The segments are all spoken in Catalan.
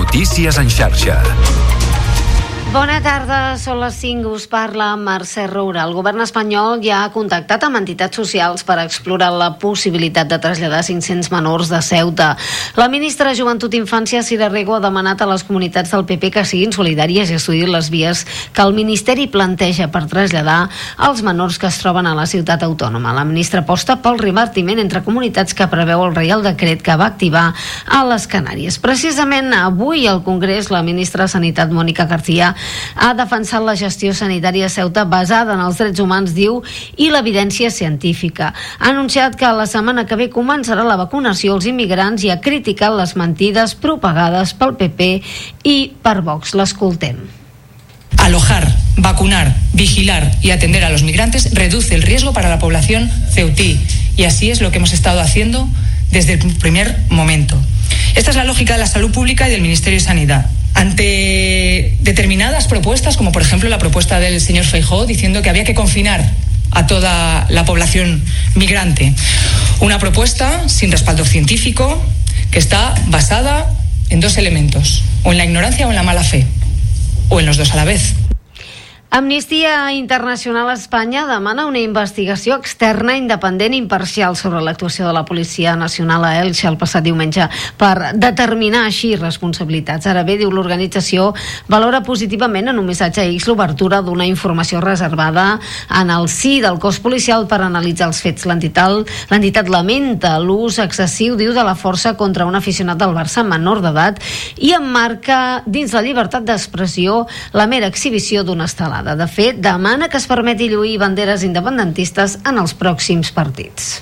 Notícies en xarxa. Bona tarda, són les 5, us parla Mercè Roura. El govern espanyol ja ha contactat amb entitats socials per explorar la possibilitat de traslladar 500 menors de Ceuta. La ministra de Joventut i Infància, Sira Rego, ha demanat a les comunitats del PP que siguin solidàries i estudiïn les vies que el Ministeri planteja per traslladar els menors que es troben a la ciutat autònoma. La ministra aposta pel repartiment entre comunitats que preveu el Reial Decret que va activar a les Canàries. Precisament avui al Congrés, la ministra de Sanitat, Mònica García, ha defensat la gestió sanitària a Ceuta basada en els drets humans, diu, i l'evidència científica. Ha anunciat que la setmana que ve començarà la vacunació als immigrants i ha criticat les mentides propagades pel PP i per Vox. L'escoltem. Alojar, vacunar, vigilar y atender a los migrantes reduce el riesgo para la población ceutí, y así es lo que hemos estado haciendo desde el primer momento. Esta es la lógica de la salud pública y del Ministerio de Sanidad. Ante determinadas propuestas, como por ejemplo la propuesta del señor Feijóo diciendo que había que confinar a toda la población migrante, una propuesta sin respaldo científico que está basada en dos elementos, o en la ignorancia o en la mala fe, o en los dos a la vez. Amnistia Internacional a Espanya demana una investigació externa, independent i imparcial sobre l'actuació de la Policia Nacional a Elche el passat diumenge per determinar així responsabilitats. Ara bé, diu l'organització, valora positivament en un missatge a X l'obertura d'una informació reservada en el si del cos policial per analitzar els fets. L'entitat lamenta l'ús excessiu, diu, de la força contra un aficionat del Barça menor d'edat i emmarca dins la llibertat d'expressió la mera exhibició d'una estelada. De fet, demana que es permeti lluir banderes independentistes en els pròxims partits.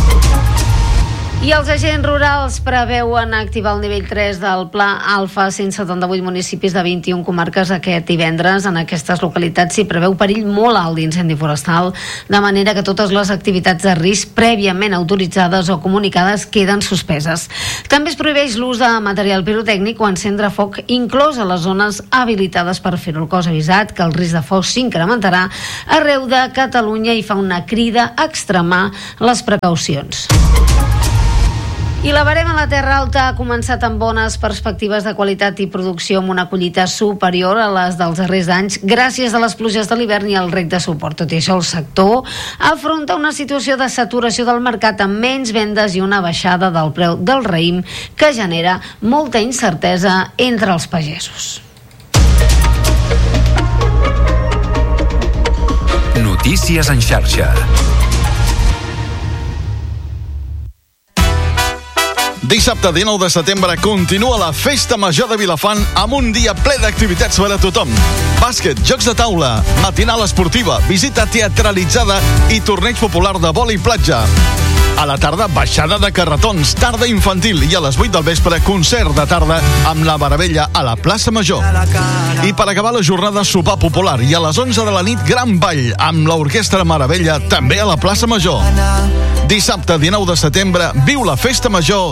I els agents rurals preveuen activar el nivell 3 del Pla Alfa a 178 municipis de 21 comarques aquest divendres. En aquestes localitats s'hi preveu perill molt alt d'incendi forestal, de manera que totes les activitats de risc prèviament autoritzades o comunicades queden suspeses. També es prohibeix l'ús de material pirotècnic o encendre foc, inclòs a les zones habilitades per fer-ho. El cos ha avisat que el risc de foc s'incrementarà arreu de Catalunya i fa una crida a extremar les precaucions. I la Verema a la Terra Alta ha començat amb bones perspectives de qualitat i producció, amb una collita superior a les dels darrers anys gràcies a les pluges de l'hivern i al rec de suport. Tot i això, el sector afronta una situació de saturació del mercat amb menys vendes i una baixada del preu del raïm que genera molta incertesa entre els pagesos. Notícies en xarxa. Dissabte 19 de setembre continua la Festa Major de Vilafant amb un dia ple d'activitats per a tothom. Bàsquet, jocs de taula, matinal esportiva, visita teatralitzada i torneig popular de vòlei platja. A la tarda, baixada de carretons, tarda infantil i a les 8 del vespre, concert de tarda amb la Meravella a la plaça Major. I per acabar la jornada, sopar popular i a les 11 de la nit, gran ball amb l'Orquestra Meravella també a la plaça Major. Dissabte 19 de setembre, viu la Festa Major